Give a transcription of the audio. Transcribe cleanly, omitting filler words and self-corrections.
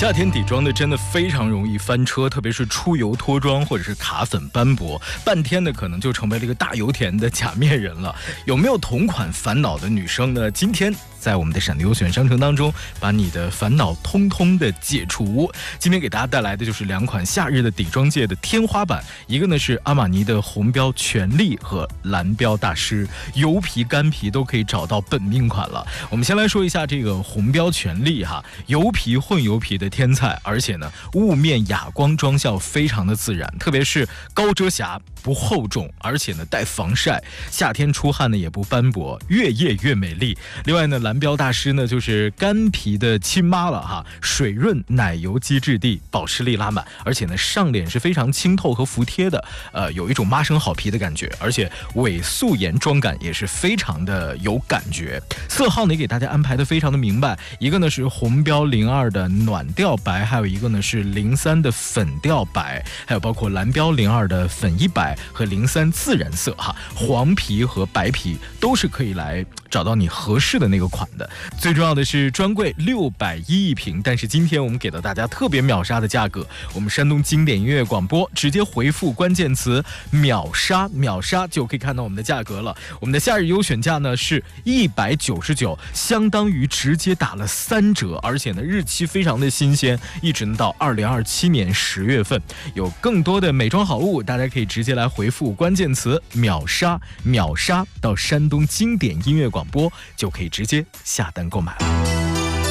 夏天底妆的真的非常容易翻车，特别是出油脱妆或者是卡粉斑驳，半天的可能就成为了一个大油田的假面人了。有没有同款烦恼的女生呢？今天在我们的闪电优选商城当中，把你的烦恼通通的解除。今天给大家带来的就是两款夏日的底妆界的天花板，一个呢是阿玛尼的红标全力和蓝标大师，油皮干皮都可以找到本命款了。我们先来说一下这个红标全力哈，油皮混油皮的天才，而且呢雾面哑光妆效非常的自然，特别是高遮瑕不厚重，而且呢带防晒，夏天出汗呢也不斑驳，越夜越美丽。另外呢蓝标大师呢就是干皮的亲妈了哈，水润奶油基质地，保湿力拉满，而且呢上脸是非常清透和服帖的，有一种妈生好皮的感觉，而且伪素颜妆感也是非常的有感觉。色号呢也给大家安排的非常的明白，一个呢是红标02的暖调白，还有一个呢是03的粉调白，还有包括蓝标02的粉一白和03自然色哈，黄皮和白皮都是可以来找到你合适的那个款的。最重要的是专柜610一瓶，但是今天我们给到大家特别秒杀的价格，我们山东经典音乐广播直接回复关键词秒杀，秒杀就可以看到我们的价格了。我们的夏日优选价呢是199，相当于直接打了3折，而且呢日期非常的新鲜，一直到2027年10月份。有更多的美妆好物，大家可以直接来回复关键词秒杀，秒杀到山东经典音乐广播就可以直接下单购买了。